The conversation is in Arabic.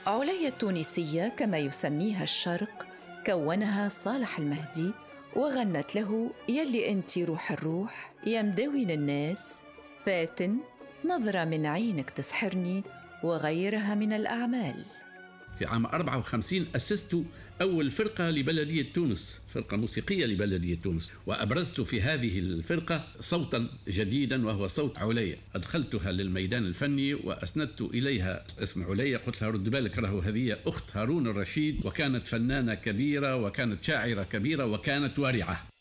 عليا التونسية كما يسميها الشرق كونها صالح المهدي، وغنت له يلي أنتي روح الروح يا مداوين الناس، فاتن نظرة من عينك تسحرني وغيرها من الأعمال. في عام 54 أسست أول فرقة لبلدية تونس، فرقة موسيقية لبلدية تونس، وأبرزت في هذه الفرقة صوتا جديدا وهو صوت عليا. أدخلتها للميدان الفني وأسندت إليها اسم عليا، قلت لها رد بالك راهو هذه أخت هارون الرشيد، وكانت فنانة كبيرة وكانت شاعرة كبيرة وكانت ورعة.